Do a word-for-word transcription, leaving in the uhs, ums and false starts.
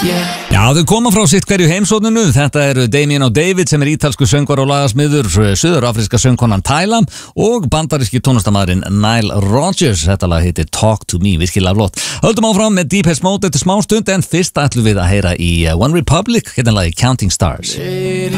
Já, þau koma frá sitt hverju heimsókninu. Þetta eru Damien og David sem er ítalsku söngvar og lagasmiður, suðurafriska söngkonan Tyla og bandaríski tónlistarmaðurinn Nile Rodgers. Þetta lag heitir Talk to Me, virkilega flott. Höldum áfram með Depeche Mode eftir smá stund, en fyrst ætlum við að heyra í One Republic, hérna lagi Counting Stars.